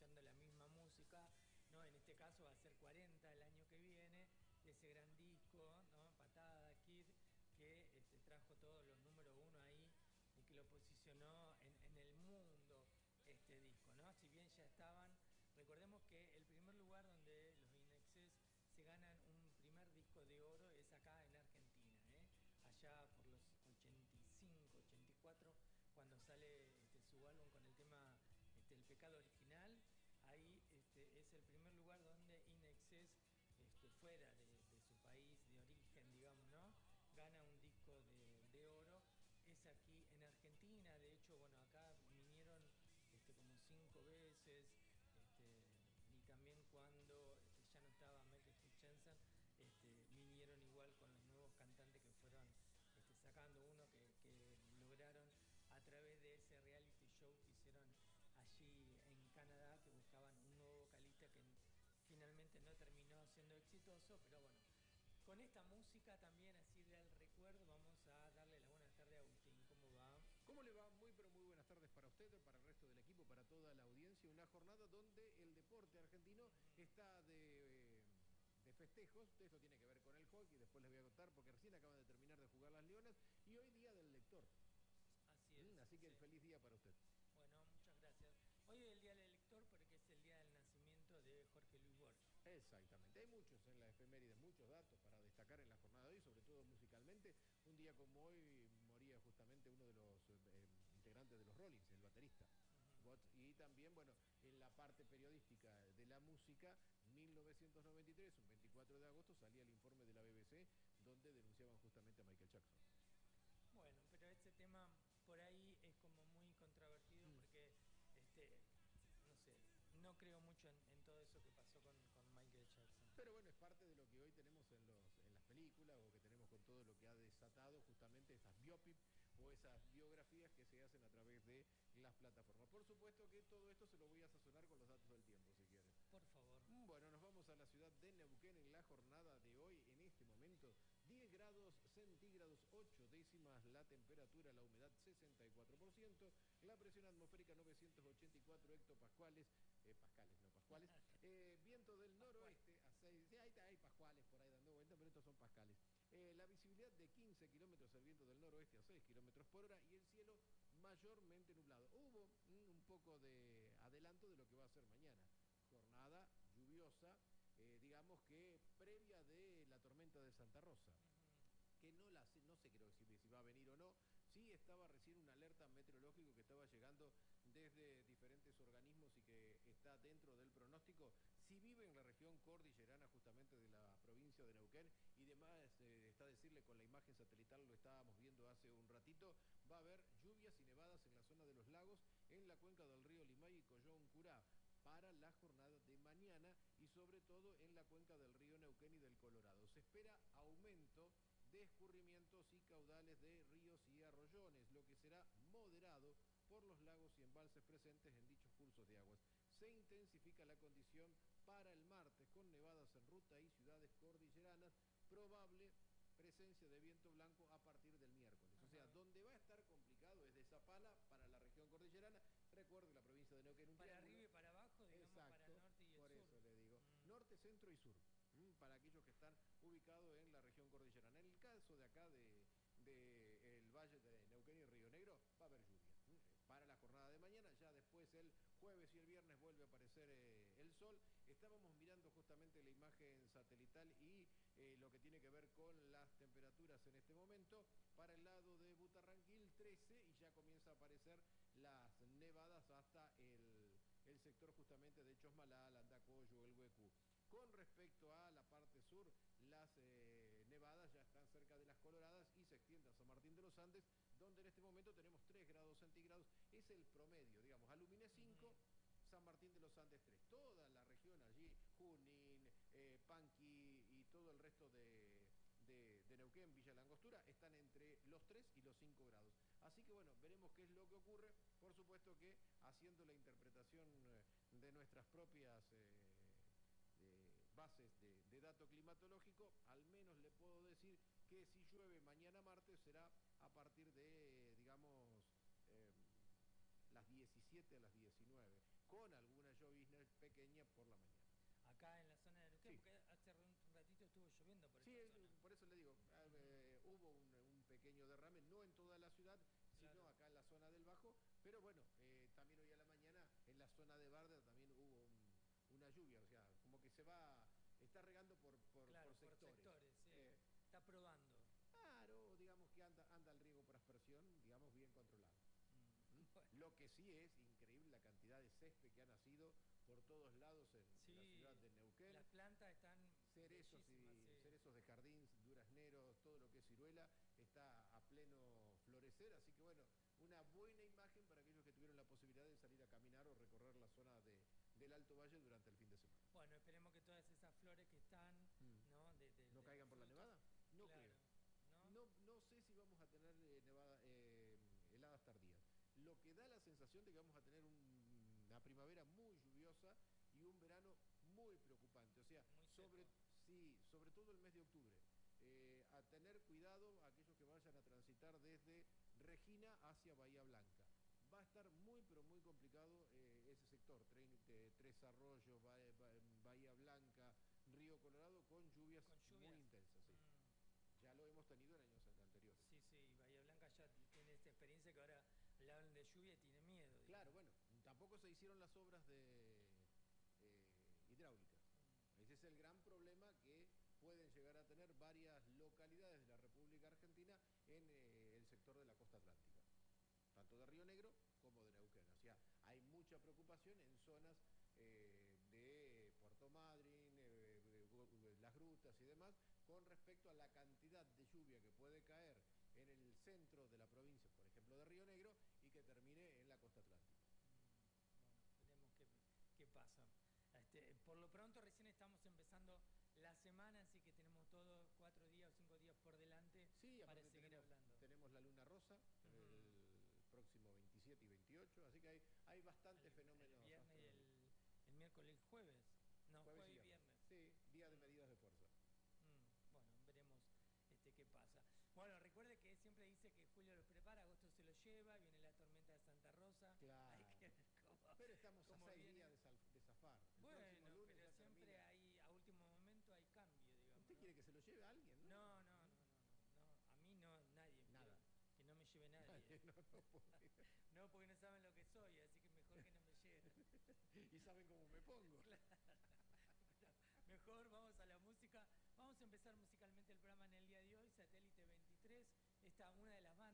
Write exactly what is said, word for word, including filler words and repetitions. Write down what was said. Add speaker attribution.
Speaker 1: escuchando la misma música, ¿no? En este caso va a ser cuarenta el año que viene, de ese gran disco, ¿no? Patada Kid, que este, trajo todos los número uno ahí y que lo posicionó en, en el mundo este disco, ¿no? Si bien ya estaban, recordemos que el primer lugar donde los In Excess se ganan un primer disco de oro es acá en Argentina, ¿eh? Allá por los ochenta y cinco, ochenta y cuatro, cuando sale este, su álbum con el tema este, El Pecado Original, ahí este, es el primer lugar donde In Excess, este, fuera de, de su país de origen, digamos, ¿no? Gana un disco de, de oro. Es aquí en Argentina, de hecho, bueno, acá vinieron este, como cinco veces, este, y también cuando este, ya no estaba Michael Hutchinson, este, vinieron igual con los nuevos cantantes que fueron este, sacando uno que, que lograron a través de ese reality show que hicieron allí en Canadá, que buscaban un nuevo vocalista que finalmente no terminó siendo exitoso, pero bueno, con esta música también así del recuerdo vamos a darle la buena tarde a Agustín. ¿Cómo va?
Speaker 2: ¿Cómo le va? Muy pero muy buenas tardes para usted, para el resto del equipo, para toda la audiencia. Una jornada donde el deporte argentino está de, eh, de festejos. Esto tiene que ver con el hockey, después les voy a contar porque recién acaban de terminar de jugar las Leonas y hoy día del lector.
Speaker 1: Así es.
Speaker 2: Mm, así que
Speaker 1: Sí.
Speaker 2: el feliz día para usted.
Speaker 1: Bueno, muchas gracias. Hoy es el Día del Lector porque es el día del nacimiento de Jorge Luis Borges.
Speaker 2: Exactamente, hay muchos en la efeméride, muchos datos para destacar en la jornada de hoy, sobre todo musicalmente. Un día como hoy moría justamente uno de los eh, integrantes de los Rollins, el baterista.
Speaker 1: Ujú.
Speaker 2: Y también, bueno, en la parte periodística de la música, mil novecientos noventa y tres, un veinticuatro de agosto, salía el informe de la B B C donde denunciaban justamente a Michael Jackson.
Speaker 1: Bueno, pero este tema por ahí es como muy controvertido
Speaker 2: Mm.
Speaker 1: porque, este, no sé, no creo mucho en, en todo eso que pasó con, con Michael Jackson.
Speaker 2: Pero bueno, es parte de lo que hoy tenemos en, los, en las películas o que tenemos con todo lo que ha desatado justamente esas biopic o esas biografías que se hacen a través de las plataformas. Por supuesto que todo esto se lo voy a sazonar con los datos del tiempo, si quieren.
Speaker 1: Por favor.
Speaker 2: Bueno, nos vamos a la ciudad de Neuquén en la jornada de hoy. En este momento, diez grados centígrados, ocho décimas la temperatura, la humedad sesenta y cuatro por ciento, la presión atmosférica novecientos ochenta y cuatro hectopascales, eh, pascales, no pascuales, eh, viento del noroeste a seis, sí, ahí hay pascuales por ahí dando vueltas, pero estos son pascales. Eh, la visibilidad de quince kilómetros, el viento del noroeste a seis kilómetros por hora y el cielo mayormente nublado. Hubo mm, un poco de adelanto de lo que va a ser mañana. Jornada lluviosa, eh, digamos que previa de la tormenta de Santa Rosa. Que no, la sé, no sé creo si, si va a venir o no. Sí estaba recién una alerta meteorológico que estaba llegando desde diferentes organismos y que está dentro del pronóstico. Si vive en la región cordillerana justamente de la provincia de Neuquén y demás, eh, está a decirle con la imagen satelital, lo estábamos viendo hace un ratito, va a haber lluvias y nevadas en la zona de los lagos, en la cuenca del río Limay y Collón Curá para la jornada de mañana y sobre todo en la cuenca del río Neuquén y del Colorado. Se espera aumento de escurrimientos y caudales de ríos y arroyones, lo que será moderado por los lagos y embalses presentes en dichos cursos de aguas. Se intensifica la condición para el martes con nevadas en ruta y ciudades cordilleranas, probable presencia de viento blanco a partir del miércoles. Ajá. O sea, donde va a estar complicado es de Zapala para la región cordillerana. Recuerde la provincia de Neuquén, un
Speaker 1: para
Speaker 2: triángulo.
Speaker 1: arriba y para abajo, digamos. Exacto, para el norte y el
Speaker 2: por
Speaker 1: sur.
Speaker 2: Por eso le digo.
Speaker 1: Mm.
Speaker 2: Norte, centro y sur. Para aquellos que están ubicados en la región cordillerana. En el caso de acá de, de el Valle de Neuquén y Río Negro, va a haber lluvia. Para la jornada de mañana, ya después el jueves y el viernes vuelve a aparecer eh, el sol. Estábamos mirando justamente la imagen satelital y eh, lo que tiene que ver con las temperaturas en este momento. Para el lado de Butarranquil, trece, y ya comienza a aparecer las nevadas hasta el, el sector justamente de Chosmalal, Andacollo, el Huecú. Con respecto a la parte sur, las eh, nevadas ya están cerca de las Coloradas y se extiende a San Martín de los Andes, donde en este momento tenemos tres grados centígrados. Es el promedio, digamos, Aluminé cinco, uh-huh. San Martín de los Andes tres. Toda la región allí, Junín, eh, Panqui y todo el resto de, de, de Neuquén, Villa Langostura, están entre los tres y los cinco grados. Así que bueno, veremos qué es lo que ocurre. Por supuesto que haciendo la interpretación eh, de nuestras propias... Eh, De bases de, de dato climatológico, al menos le puedo decir que si llueve mañana martes será a partir de, digamos, eh, las diecisiete a las diecinueve, con alguna llovizna pequeña por la mañana.
Speaker 1: Acá en la zona de Neuquén,
Speaker 2: Sí.
Speaker 1: porque hace un ratito estuvo lloviendo por
Speaker 2: Sí,
Speaker 1: esta
Speaker 2: eh,
Speaker 1: zona.
Speaker 2: por eso le digo, eh, hubo un, un pequeño derrame, no en toda la ciudad, sino
Speaker 1: Claro.
Speaker 2: acá en la zona del Bajo, pero bueno, eh, también hoy a la mañana en la zona de Barda también hubo un- una lluvia, o sea, como que se va, está regando por, por,
Speaker 1: Claro,
Speaker 2: por
Speaker 1: por
Speaker 2: sectores.
Speaker 1: sectores, sí.
Speaker 2: Eh,
Speaker 1: Está probando.
Speaker 2: claro, digamos que anda, anda el riego por aspersión, digamos, bien controlado.
Speaker 1: Mm,
Speaker 2: ¿Mm?
Speaker 1: bueno.
Speaker 2: Lo que sí es increíble la cantidad de césped que ha nacido por todos lados en, en la
Speaker 1: Sí,
Speaker 2: ciudad de Neuquén.
Speaker 1: las plantas están
Speaker 2: Cerezos
Speaker 1: bellísimas,
Speaker 2: y
Speaker 1: sí.
Speaker 2: cerezos de jardín, durazneros, todo lo que es ciruela está a pleno florecer, así que bueno, una buena imagen para aquellos que tuvieron la posibilidad de salir a caminar o recorrer la zona de, del Alto Valle durante el fin de semana.
Speaker 1: Bueno, esperemos que todas esas flores que están,
Speaker 2: Mm.
Speaker 1: ¿no? De, de-
Speaker 2: ¿No
Speaker 1: de
Speaker 2: caigan por la
Speaker 1: frutos,
Speaker 2: nevada? No
Speaker 1: claro,
Speaker 2: creo.
Speaker 1: ¿no?
Speaker 2: No, no sé si vamos a tener eh, nevada, eh, heladas tardías. Lo que da la sensación de que vamos a tener un- una primavera muy lluviosa y un verano muy preocupante. O sea,
Speaker 1: Muy
Speaker 2: sobre,
Speaker 1: seco.
Speaker 2: sí, sobre todo el mes de octubre. Eh, a tener cuidado aquellos que vayan a transitar desde Regina hacia Bahía Blanca. Va a estar muy, pero muy complicado eh, ese sector. Tre- de Tres Arroyos, Ba- Ba- Bahía Blanca, Río Colorado, con lluvias,
Speaker 1: Con
Speaker 2: muy
Speaker 1: lluvias.
Speaker 2: intensas. Sí.
Speaker 1: Mm,
Speaker 2: Ya lo hemos tenido en años anteriores.
Speaker 1: sí, sí, Bahía Blanca ya tiene esta experiencia que ahora le hablan de lluvia y tiene miedo.
Speaker 2: Claro,
Speaker 1: digamos.
Speaker 2: bueno, tampoco se hicieron las obras de eh, hidráulicas.
Speaker 1: Mm,
Speaker 2: Ese es el gran problema que pueden llegar a tener varias localidades de la República Argentina en eh, el sector de la costa atlántica, tanto de Río Negro como de Neuquén. O sea, hay mucha preocupación en zonas eh, de Puerto Madryn, eh, de Gu- de las grutas y demás, con respecto a la cantidad de lluvia que puede caer en el centro de la provincia, por ejemplo, de Río Negro, y que termine en la costa atlántica.
Speaker 1: mm, bueno, veremos qué, qué pasa. Este, por lo pronto recién estamos empezando la semana, así que tenemos todos cuatro días o cinco días por delante
Speaker 2: Sí,
Speaker 1: para
Speaker 2: aparte
Speaker 1: seguir
Speaker 2: tenemos,
Speaker 1: hablando.
Speaker 2: tenemos la luna rosa el próximo veintisiete y veintiocho, así que hay, hay bastantes
Speaker 1: El,
Speaker 2: fenómenos
Speaker 1: el viernes y
Speaker 2: astronómicos.
Speaker 1: el, el miércoles y jueves. No,
Speaker 2: Jueves
Speaker 1: jueves
Speaker 2: y
Speaker 1: y
Speaker 2: viernes.
Speaker 1: viernes.
Speaker 2: Sí, día de
Speaker 1: Mm.
Speaker 2: medidas de fuerza.
Speaker 1: Mm, bueno, veremos este, qué pasa. Bueno, recuerde que siempre dice que julio los prepara, agosto se los lleva, viene la tormenta de Santa Rosa.
Speaker 2: Claro.
Speaker 1: Hay que ver cómo,
Speaker 2: Pero estamos a
Speaker 1: cómo
Speaker 2: seis
Speaker 1: viene.
Speaker 2: días de, sal- de zafar. El
Speaker 1: Bueno,
Speaker 2: próximo lunes
Speaker 1: pero
Speaker 2: ya
Speaker 1: siempre
Speaker 2: termina.
Speaker 1: hay, a último momento hay cambio, digamos.
Speaker 2: ¿Usted
Speaker 1: ¿no?
Speaker 2: quiere que se lo lleve a alguien, no?
Speaker 1: No, no, no, no, no, no, a mí no, nadie.
Speaker 2: Nada.
Speaker 1: quiero que no me lleve nadie.
Speaker 2: Nadie, no, no puede.
Speaker 1: No, porque no saben lo que soy, así que mejor que no me lleven.
Speaker 2: Y saben cómo me pongo.
Speaker 1: Claro. Pero mejor vamos a la música. Vamos a empezar musicalmente el programa en el día de hoy, Satélite veintitrés. Esta una de las bandas